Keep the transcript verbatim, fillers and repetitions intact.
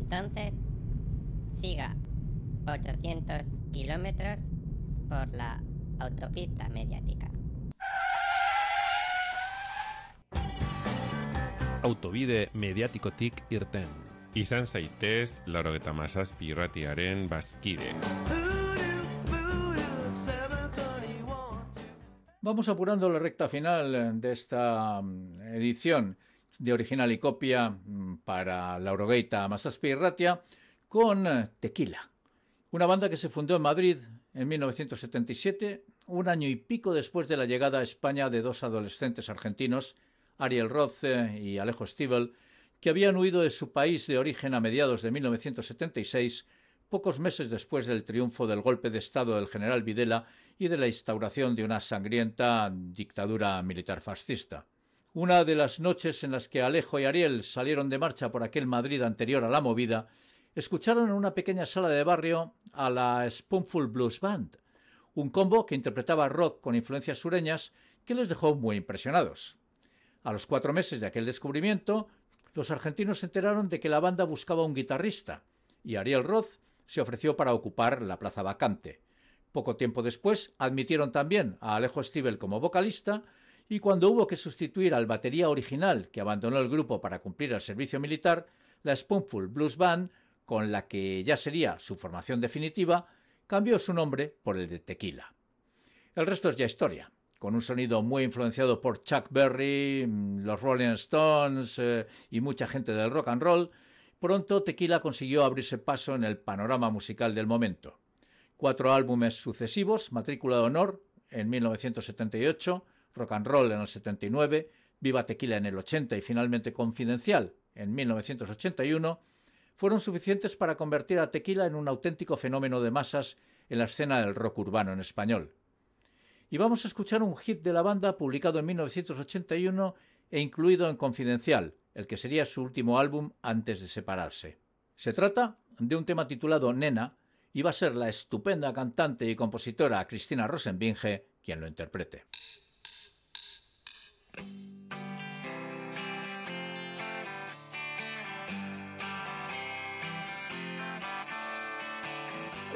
Entonces, siga ochocientos kilómetros por la autopista mediática. Autobide mediatikotik irten. Izan zaitez laurogeita hamazazpi irratiaren bazkide. Vamos apurando la recta final de esta edición de Original y Copia para Laurogeita Hamazazpi Irratia con Tequila, una banda que se fundó en Madrid en mil novecientos setenta y siete, un año y pico después de la llegada a España de dos adolescentes argentinos, Ariel Roth y Alejo Stivel, que habían huido de su país de origen a mediados de mil novecientos setenta y seis, pocos meses después del triunfo del golpe de Estado del general Videla y de la instauración de una sangrienta dictadura militar fascista. Una de las noches en las que Alejo y Ariel salieron de marcha por aquel Madrid anterior a la movida, escucharon en una pequeña sala de barrio a la Spoonful Blues Band, un combo que interpretaba rock con influencias sureñas que les dejó muy impresionados. A los cuatro meses de aquel descubrimiento, los argentinos se enteraron de que la banda buscaba un guitarrista y Ariel Roth se ofreció para ocupar la plaza vacante. Poco tiempo después admitieron también a Alejo Stivel como vocalista y cuando hubo que sustituir al batería original que abandonó el grupo para cumplir el servicio militar, la Spoonful Blues Band, con la que ya sería su formación definitiva, cambió su nombre por el de Tequila. El resto es ya historia. Con un sonido muy influenciado por Chuck Berry, los Rolling Stones eh, y mucha gente del rock and roll, pronto Tequila consiguió abrirse paso en el panorama musical del momento. Cuatro álbumes sucesivos, Matrícula de Honor en mil novecientos setenta y ocho, Rock and Roll en el setenta y nueve, Viva Tequila en el ochenta y finalmente Confidencial en mil novecientos ochenta y uno, fueron suficientes para convertir a Tequila en un auténtico fenómeno de masas en la escena del rock urbano en español. Y vamos a escuchar un hit de la banda publicado en mil novecientos ochenta y uno e incluido en Confidencial, el que sería su último álbum antes de separarse. Se trata de un tema titulado Nena y va a ser la estupenda cantante y compositora Cristina Rosenbinge quien lo interprete.